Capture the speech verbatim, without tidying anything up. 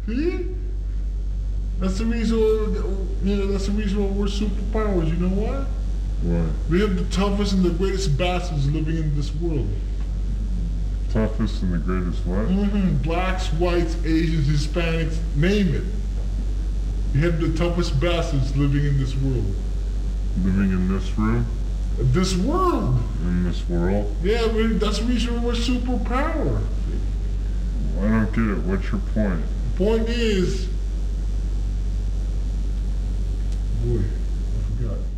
See? That's the reason, you know, that's the reason why we're superpowers. You know why? Why? We have the toughest and the greatest bastards living in this world. Toughest and the greatest what? Mm-hmm. Blacks, whites, Asians, Hispanics, name it. We have the toughest bastards living in this world. Living in this room? This world. In this world? Yeah, we, that's the reason we're superpower. I don't get it. What's your point? Point is, boy, I forgot.